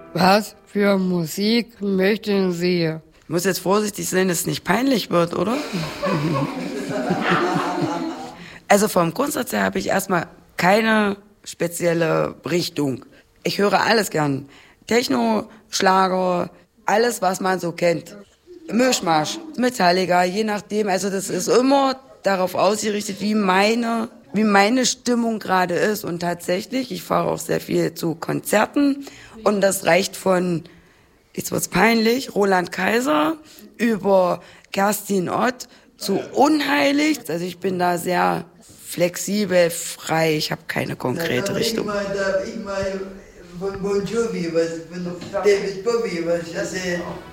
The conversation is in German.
Was für Musik möchten Sie? Ich muss jetzt vorsichtig sein, dass es nicht peinlich wird, oder? Also vom Grundsatz her habe ich erstmal keine spezielle Richtung. Ich höre alles gern. Techno, Schlager, alles, was man so kennt. Mischmasch, Metallica, je nachdem. Also das ist immer darauf ausgerichtet, wie meine Stimmung gerade ist. Und tatsächlich, ich fahre auch sehr viel zu Konzerten und das reicht von, jetzt wird's peinlich, Roland Kaiser über Kerstin Ott zu Unheilig. Also ich bin da sehr flexibel, frei, ich habe keine konkrete Richtung. Ich meine von Bon Jovi, von David Bowie, was ich